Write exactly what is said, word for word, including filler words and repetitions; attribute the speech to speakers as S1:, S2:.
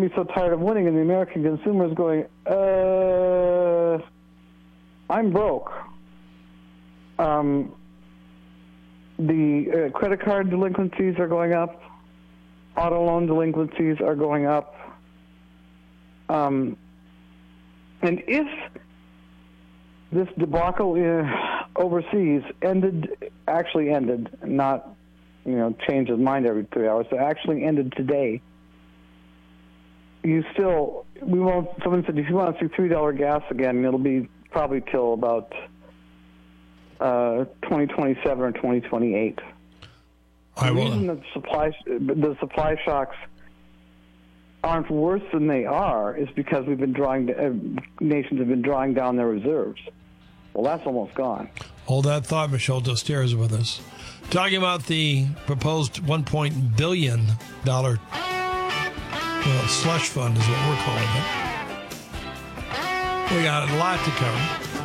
S1: be so tired of winning, and the American consumer is going, uh, I'm broke. Um, the uh, credit card delinquencies are going up. Auto loan delinquencies are going up. Um, and if this debacle uh, overseas ended, actually ended, not, you know, changed his mind every three hours, so actually ended today, you still, we won't, someone said if you want to see three dollar gas again, it'll be probably till about uh, twenty twenty-seven or twenty twenty-eight.
S2: I
S1: the
S2: will.
S1: reason that supply, the supply shocks aren't worse than they are is because we've been drawing, uh, nations have been drawing down their reserves. Well, that's almost gone.
S2: Hold that thought. Michelle Dostier is with us. Talking about the proposed one point one billion dollars well, slush fund is what we're calling it. We got a lot to cover.